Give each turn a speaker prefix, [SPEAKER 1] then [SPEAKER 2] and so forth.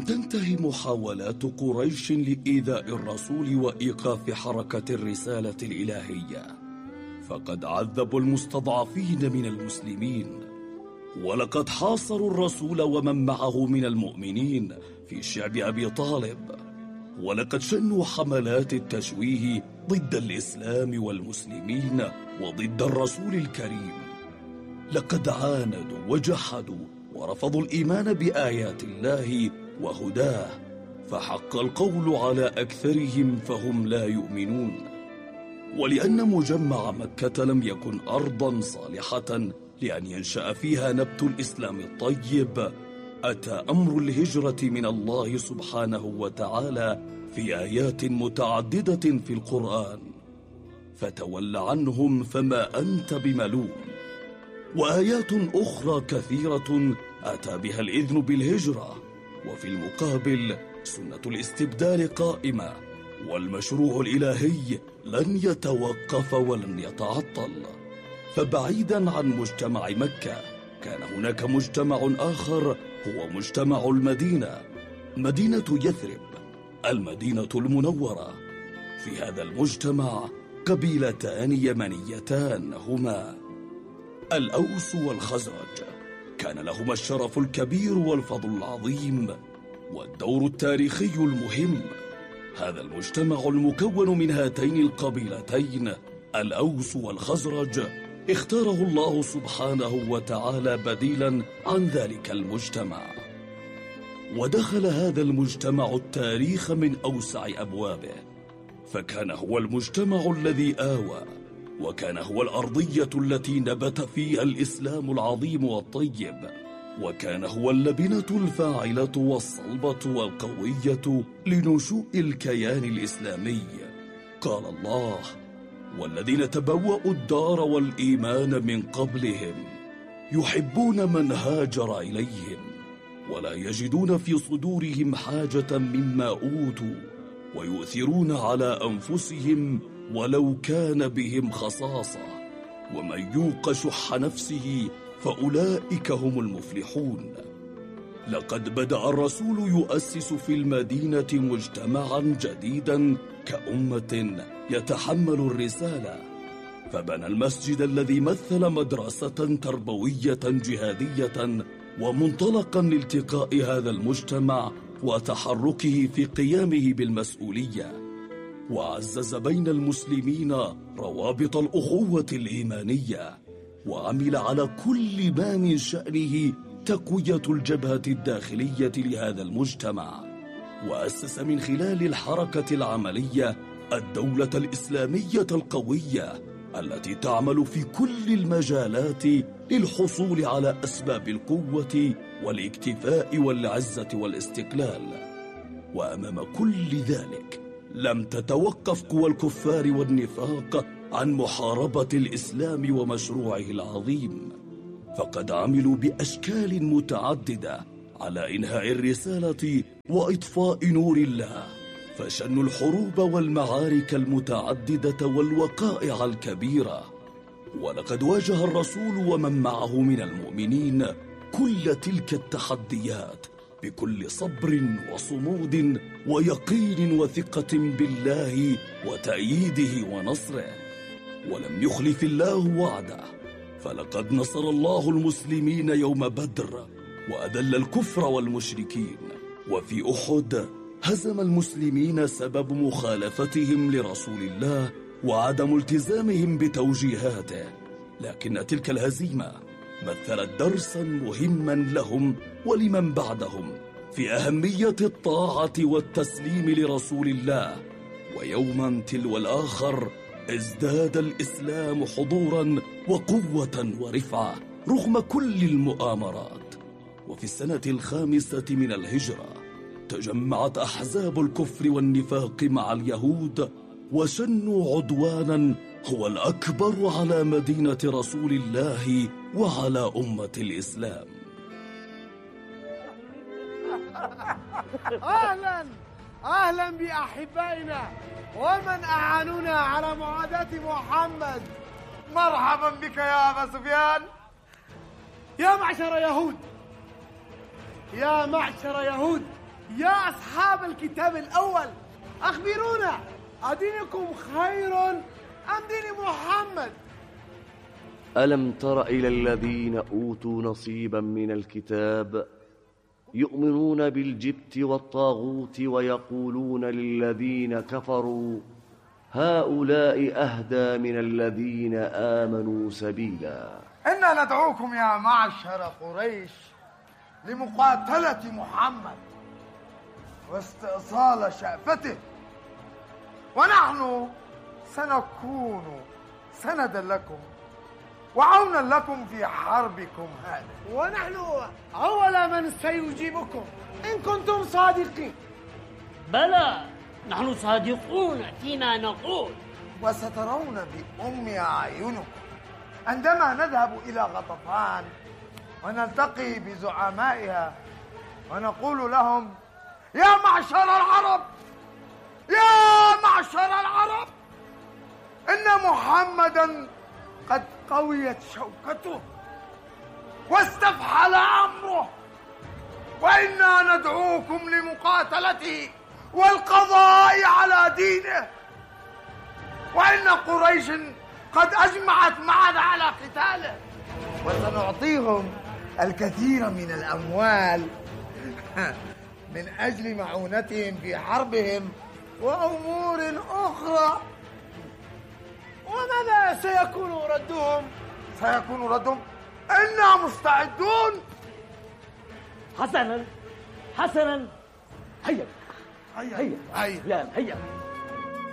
[SPEAKER 1] تنتهي محاولات قريش لإيذاء الرسول وإيقاف حركة الرسالة الإلهية، فقد عذبوا المستضعفين من المسلمين، ولقد حاصروا الرسول ومن معه من المؤمنين في شعب أبي طالب، ولقد شنوا حملات التشويه ضد الإسلام والمسلمين وضد الرسول الكريم. لقد عاندوا وجحدوا ورفضوا الإيمان بآيات الله وهداه، فحق القول على أكثرهم فهم لا يؤمنون. ولأن مجمع مكة لم يكن أرضا صالحة لأن ينشأ فيها نبت الإسلام الطيب، أتى أمر الهجرة من الله سبحانه وتعالى في آيات متعددة في القرآن، فتول عنهم فما أنت بملوم. وآيات أخرى كثيرة أتى بها الإذن بالهجرة، وفي المقابل سنة الاستبدال قائمة، والمشروع الإلهي لن يتوقف ولن يتعطل. فبعيدا عن مجتمع مكة كان هناك مجتمع آخر هو مجتمع المدينة، مدينة يثرب، المدينة المنورة. في هذا المجتمع قبيلتان يمنيتان هما الأوس والخزرج، كان لهما الشرف الكبير والفضل العظيم والدور التاريخي المهم. هذا المجتمع المكون من هاتين القبيلتين الأوس والخزرج اختاره الله سبحانه وتعالى بديلا عن ذلك المجتمع، ودخل هذا المجتمع التاريخ من أوسع أبوابه، فكان هو المجتمع الذي آوى، وكان هو الأرضية التي نبت فيها الإسلام العظيم والطيب، وكان هو اللبنة الفاعلة والصلبة والقوية لنشوء الكيان الإسلامي. قال الله: والذين تبوأوا الدار والإيمان من قبلهم يحبون من هاجر إليهم ولا يجدون في صدورهم حاجة مما أوتوا ويؤثرون على أنفسهم ولو كان بهم خصاصة ومن يوق شح نفسه فأولئك هم المفلحون. لقد بدأ الرسول يؤسس في المدينة مجتمعا جديدا كأمة يتحمل الرسالة، فبنى المسجد الذي مثل مدرسة تربوية جهادية ومنطلقا لالتقاء هذا المجتمع وتحركه في قيامه بالمسؤولية، وعزز بين المسلمين روابط الأخوة الإيمانية، وعمل على كل ما من شأنه تقوية الجبهة الداخلية لهذا المجتمع، وأسس من خلال الحركة العملية الدولة الإسلامية القوية التي تعمل في كل المجالات للحصول على أسباب القوة والاكتفاء والعزة والاستقلال. وأمام كل ذلك لم تتوقف قوى الكفار والنفاق عن محاربة الإسلام ومشروعه العظيم، فقد عملوا بأشكال متعددة على إنهاء الرسالة وإطفاء نور الله، فشنوا الحروب والمعارك المتعددة والوقائع الكبيرة. ولقد واجه الرسول ومن معه من المؤمنين كل تلك التحديات بكل صبر وصمود ويقين وثقة بالله وتأييده ونصره، ولم يخلف الله وعده، فلقد نصر الله المسلمين يوم بدر وأذل الكفر والمشركين، وفي أحد هزم المسلمين سبب مخالفتهم لرسول الله وعدم التزامهم بتوجيهاته، لكن تلك الهزيمة مثلت درسا مهما لهم ولمن بعدهم في أهمية الطاعة والتسليم لرسول الله. ويوما تلو الآخر ازداد الإسلام حضورا وقوة ورفعة رغم كل المؤامرات. وفي السنة 5 من الهجرة تجمعت أحزاب الكفر والنفاق مع اليهود وشنوا عدوانا هو الأكبر على مدينة رسول الله وعلى أمة الإسلام.
[SPEAKER 2] أهلا بأحبائنا ومن أعانونا على معاداة محمد.
[SPEAKER 3] مرحبا بك يا أبا سفيان.
[SPEAKER 2] يا معشر يهود يا أصحاب الكتاب الأول، أخبرونا، أدينكم خير أم دين محمد؟
[SPEAKER 4] ألم تر إلى الذين أوتوا نصيبا من الكتاب يؤمنون بالجبت والطاغوت ويقولون للذين كفروا هؤلاء أهدى من الذين آمنوا سبيلا.
[SPEAKER 3] إنا ندعوكم يا معشر قريش لمقاتلة محمد واستئصال شأفته، ونحن سنكون سندا لكم وعونا لكم في حربكم هذه،
[SPEAKER 2] ونحن أول من سيجيبكم إن كنتم صادقين.
[SPEAKER 5] بلى، نحن صادقون فيما نقول،
[SPEAKER 3] وسترون بأم أعينكم عندما نذهب إلى غطفان ونلتقي بزعمائها ونقول لهم: يا معشر العرب، يا معشر العرب، إن محمداً قد قويت شوكته واستفحل أمره، وإنا ندعوكم لمقاتلته والقضاء على دينه، وإن قريش قد أجمعت معنا على قتاله، وسنعطيهم الكثير من الأموال من أجل معونتهم في حربهم وأمور أخرى.
[SPEAKER 2] وماذا سيكون ردهم؟
[SPEAKER 3] سيكون ردهم: إنا مستعدون.
[SPEAKER 5] حسنا، هيا
[SPEAKER 3] هيا
[SPEAKER 5] هيا.